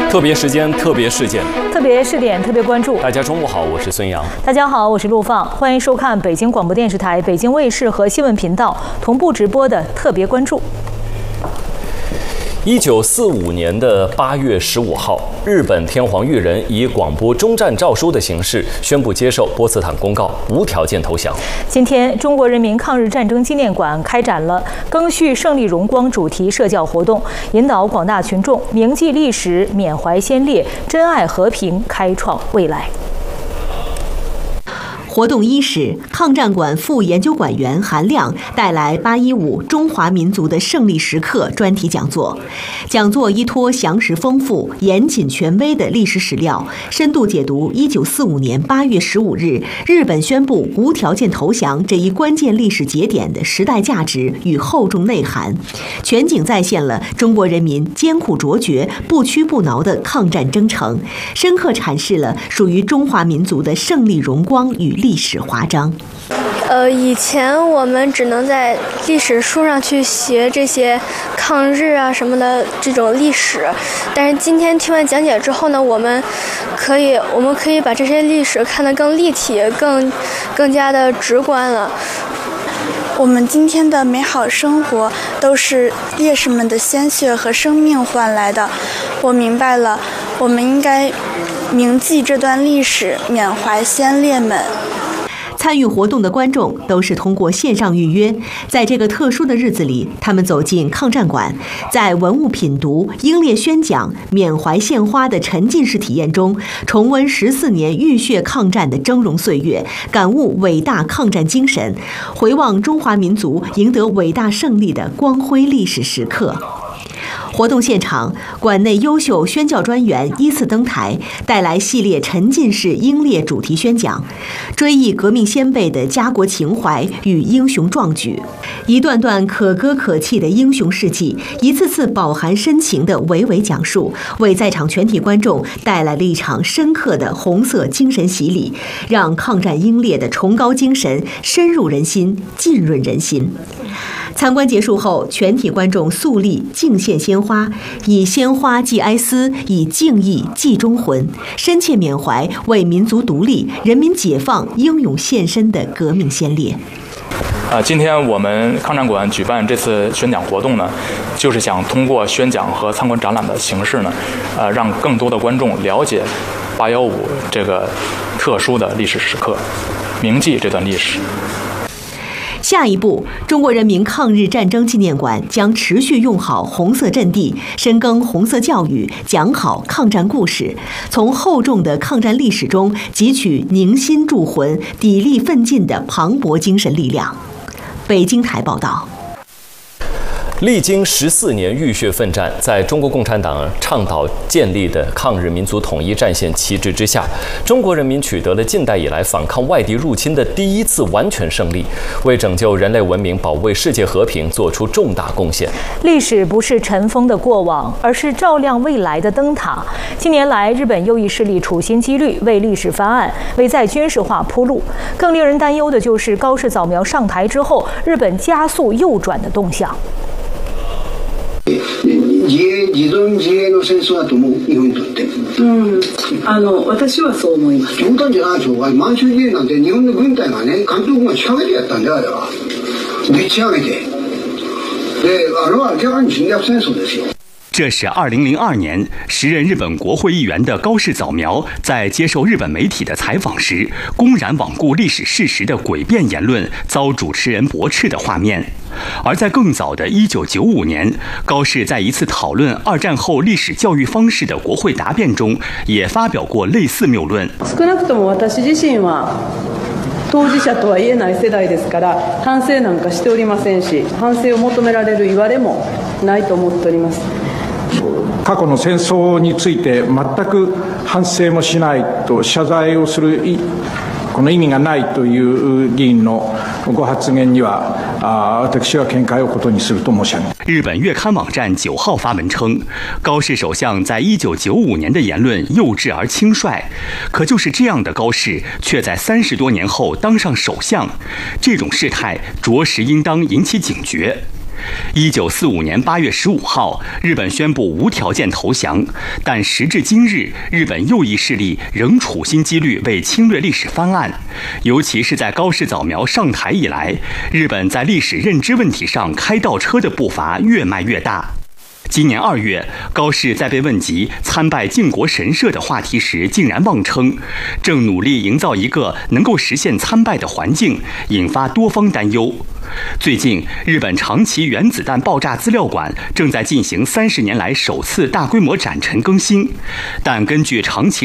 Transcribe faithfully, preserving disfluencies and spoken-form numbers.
特别时间，特别事件， 特别试点，特别关注。 大家中午好，我是孙杨。 大家好，我是陆放，欢迎收看北京广播电视台、北京卫视和新闻频道同步直播的特别关注。 一九四五年的八月十五号，日本天皇裕仁以广播终战诏书的形式宣布接受波茨坦公告，无条件投降。 今天，中国人民抗日战争纪念馆开展了赓续胜利荣光主题社教活动，引导广大群众铭记历史、缅怀先烈、珍爱和平、开创未来。 活动伊始，抗战馆副研究馆员韩亮带来八一五中华民族的胜利时刻专题讲座。讲座依托详实丰富、严谨权威的历史史料，深度解读一九四五年八月十五日日本宣布无条件投降这一关键历史节点的时代价值与厚重内涵，全景再现了中国人民艰苦卓绝、不屈不挠的抗战征程，深刻阐释了属于中华民族的胜利荣光与历史华章。 呃，以前我们只能在历史书上去学这些抗日啊什么的这种历史，但是今天听完讲解之后呢，我们可以我们可以把这些历史看得更立体、更更加的直观了。 我们今天的美好生活都是烈士们的鲜血和生命换来的。我明白了，我们应该铭记这段历史，缅怀先烈们。 参与活动的观众都是通过线上预约，在这个特殊的日子里，他们走进抗战馆，在文物品读、英烈宣讲、缅怀献花的沉浸式体验中，重温十四年浴血抗战的峥嵘岁月，感悟伟大抗战精神，回望中华民族赢得伟大胜利的光辉历史时刻。活动现场，馆内优秀宣教专员依次登台，带来系列沉浸式英烈主题宣讲，追忆革命先辈的家国情怀与英雄壮举，一段段可歌可泣的英雄事迹，一次次饱含深情的娓娓讲述，为在场全体观众带来了一场深刻的红色精神洗礼，让抗战英烈的崇高精神深入人心，浸润人心。参观结束后，全体观众肃立敬献鲜花，以鲜花寄哀思，以敬意寄忠魂，深切缅怀为民族独立、人民解放英勇献身的革命先烈。 呃，今天我们抗战馆举办这次宣讲活动呢，就是想通过宣讲和参观展览的形式呢，呃，让更多的观众了解八幺五这个特殊的历史时刻，铭记这段历史。 下一步，中国人民抗日战争纪念馆将持续用好红色阵地，深耕红色教育，讲好抗战故事，从厚重的抗战历史中汲取凝心铸魂、砥砺奋进的磅礴精神力量。北京台报道。 历经十四年浴血奋战，在中国共产党倡导建立的抗日民族统一战线旗帜之下，中国人民取得了近代以来反抗外敌入侵的第一次完全胜利，为拯救人类文明、保卫世界和平做出重大贡献。 历史不是尘封的过往，而是照亮未来的灯塔。近年来，日本右翼势力处心积虑为历史翻案，为再军事化铺路。更令人担忧的就是高市早苗上台之后，日本加速右转的动向。 自衛自存自衛の戦争だと思う日本にとって。 うん、あの私はそう思います。 冗談じゃないでしょ。満州事変なんて日本の軍隊がね、関東軍が仕掛けてやったんだよあれは。でっち上げて、であれは明らかに侵略戦争ですよ。 这是二零零二年，时任日本国会议员的高市早苗在接受日本媒体的采访时，公然罔顾历史事实的诡辩言论，遭主持人驳斥的画面。而在更早的一九九五年，高市在一次讨论二战后历史教育方式的国会答辩中，也发表过类似谬论。 少なくとも私自身は当事者とは言えない世代ですから、反省なんかしておりませんし、反省を求められる言われもないと思っております。 過去の戦争について全く反省もしないと謝罪をするこの意味がないという議員のご発言には私は見解をことにすると申し上げます。 日本月刊网站九号发文称，高市首相在一九九五年的言论幼稚而轻率，可就是这样的高市，却在三十多年后当上首相，这种事态着实应当引起警觉。 一九四五年八月十五号，日本宣布无条件投降，但时至今日，日本右翼势力仍处心积虑为侵略历史翻案。尤其是在高市早苗上台以来，日本在历史认知问题上开倒车的步伐越迈越大。今年二月，高市在被问及参拜靖国神社的话题时，竟然妄称正努力营造一个能够实现参拜的环境，引发多方担忧。最近，日本长崎原子弹爆炸资料馆正在进行三十年来首次大规模展陈更新，但根据长崎